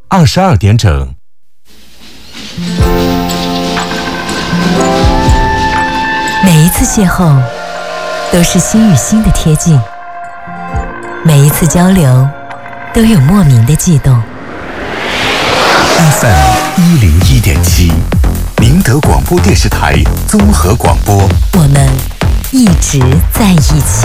22点整。 每一次邂逅都是心与心的贴近，每一次交流都有莫名的悸动。 FM 101.7，宁德广播电视台综合广播， 我们一直在一起。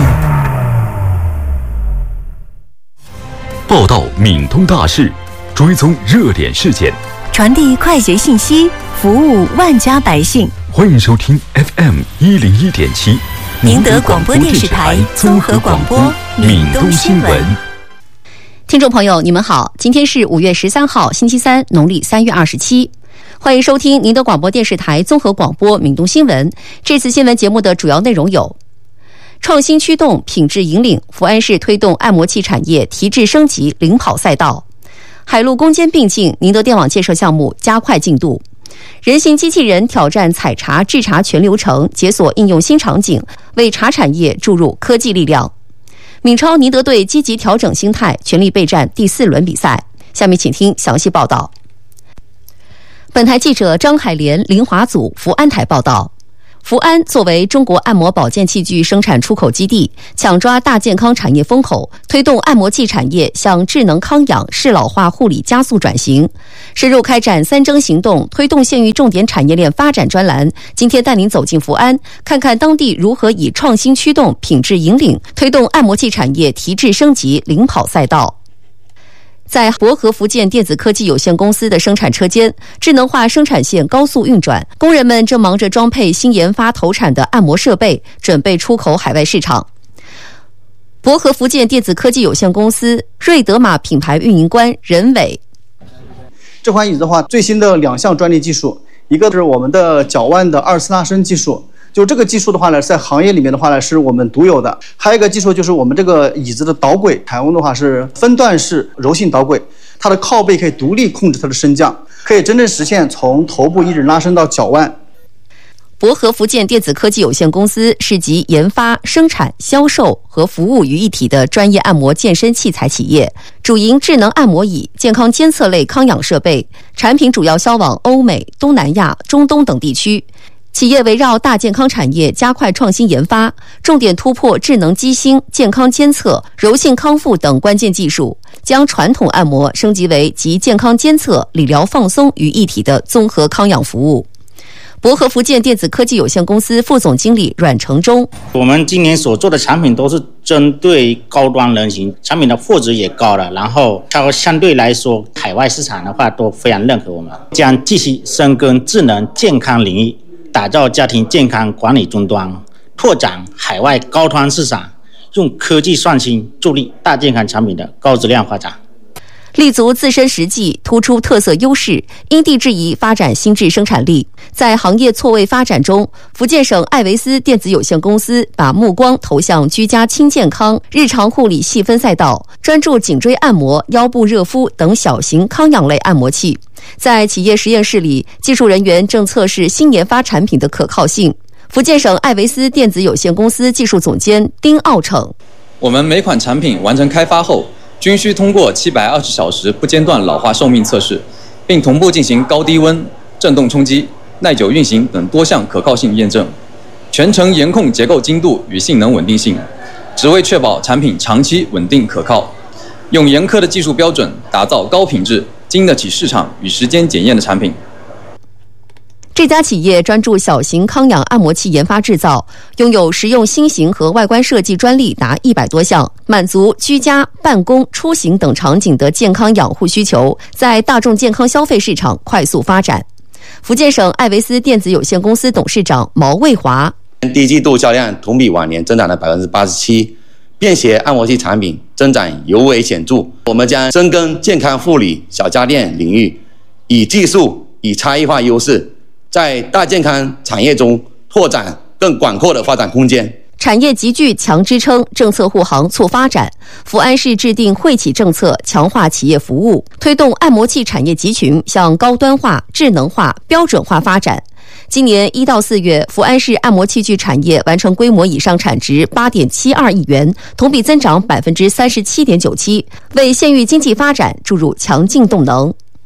报道闽通大事，追踪热点事件， 传递快捷信息，服务万家百姓。 欢迎收听 FM 101.7， 宁德广播电视台综合广播闽东新闻。 听众朋友，你们好，今天是5月13号，星期三，农历3月27。欢迎收听宁德广播电视台综合广播闽东新闻。这次新闻节目的主要内容有：创新驱动，品质引领，福安市推动按摩器产业提质升级领跑赛道；海陆攻坚并进，宁德电网建设项目加快进度；人形机器人挑战采茶制茶全流程，解锁应用新场景，为茶产业注入科技力量。闽超宁德队积极调整心态，全力备战第4轮比赛。下面请听详细报道。本台记者张海莲、林华祖福安台报道。福安作为中国按摩保健器具生产出口基地，抢抓大健康产业风口，推动按摩器产业向智能康养、适老化护理加速转型。深入开展3征行动，推动县域重点产业链发展专栏，今天带您走进福安，看看当地如何以创新驱动、品质引领，推动按摩器产业提质升级领跑赛道。在博和福建电子科技有限公司的生产车间，智能化生产线高速运转，工人们正忙着装配新研发投产的按摩设备，准备出口海外市场。博和福建电子科技有限公司瑞德玛品牌运营官任伟： 这款椅子的话，最新的2项专利技术，一个是我们的脚腕的2次拉伸技术，就这个技术的话呢，在行业里面的话呢，是我们独有的。还有一个技术就是我们这个椅子的导轨采用的话是分段式柔性导轨，它的靠背可以独立控制它的升降，可以真正实现从头部一直拉伸到脚腕。 博和福建电子科技有限公司是集研发、生产、销售和服务于一体的专业按摩健身器材企业，主营智能按摩椅、健康监测类康养设备，产品主要销往欧美、东南亚、中东等地区。企业围绕大健康产业加快创新研发，重点突破智能机芯、健康监测、柔性康复等关键技术，将传统按摩升级为集健康监测、理疗放松于一体的综合康养服务。博和福建电子科技有限公司副总经理阮成忠： 我们今年所做的产品都是针对高端人群，产品的货值也高了，然后它相对来说海外市场的话都非常认可我们，将继续深耕智能健康领域，打造家庭健康管理终端，拓展海外高端市场，用科技创新助力大健康产品的高质量发展。 立足自身实际，突出特色优势，因地制宜发展新质生产力。在行业错位发展中，福建省艾维斯电子有限公司把目光投向居家轻健康、日常护理细分赛道，专注颈椎按摩、腰部热敷等小型康养类按摩器。在企业实验室里，技术人员正测试新研发产品的可靠性。福建省艾维斯电子有限公司技术总监丁傲成： 我们每款产品完成开发后，均需通过720小时不间断老化寿命测试，并同步进行高低温、振动冲击、耐久运行等多项可靠性验证，全程严控结构精度与性能稳定性，只为确保产品长期稳定可靠。用严苛的技术标准，打造高品质、经得起市场与时间检验的产品。 这家企业专注小型康养按摩器研发制造，拥有实用新型和外观设计专利达100多项，满足居家、办公、出行等场景的健康养护需求，在大众健康消费市场快速发展。福建省艾维斯电子有限公司董事长毛卫华： 第一季度销量同比往年增长了87%，便携按摩器产品增长尤为显著。我们将深耕健康护理小家电领域，以技术、以差异化优势，在大健康产业中拓展更广阔的发展空间。 产业极具强支撑，政策护航促发展。福安市制定惠企政策，强化企业服务，推动按摩器产业集群向高端化、智能化、标准化发展。今年1到4月，福安市按摩器具产业完成规模以上产值8.72亿元，同比增长37.97%，为县域经济发展注入强劲动能。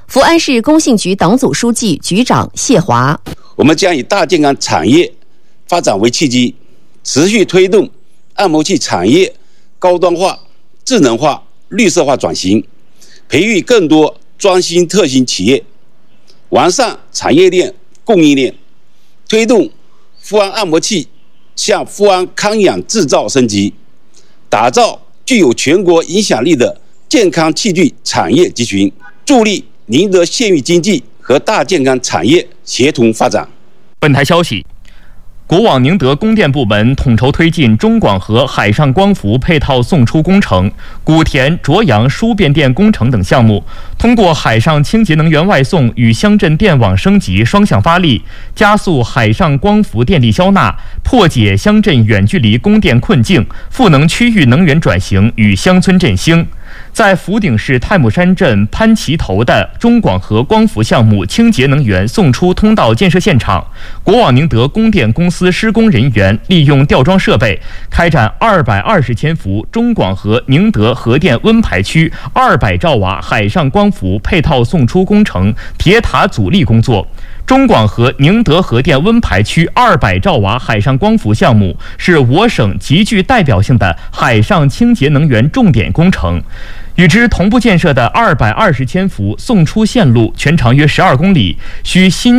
福安市工信局党组书记、局长谢华。 我们将以大健康产业发展为契机，持续推动按摩器产业高端化、智能化、绿色化转型，培育更多专新特新企业，完善产业链、供应链，推动富安按摩器向富安康养制造升级，打造具有全国影响力的健康器具产业集群，助力宁德县域经济和大健康产业协同发展。 本台消息，国网宁德供电部门统筹推进中广核海上光伏配套送出工程、古田、卓阳输变电工程等项目，通过海上清洁能源外送与乡镇电网升级双向发力，加速海上光伏电力消纳，破解乡镇远距离供电困境，赋能区域能源转型与乡村振兴。在福鼎市太姥山镇潘旗头的中广核光伏项目清洁能源送出通道建设现场，国网宁德供电公司施工人员利用吊装设备，开展220千伏中广核宁德核电温排区200兆瓦海上光伏配套送出工程铁塔阻力工作。中广核宁德核电温排区200兆瓦海上光伏项目是我省极具代表性的海上清洁能源重点工程。与之同步建设的220千伏送出线路全长约12公里，需新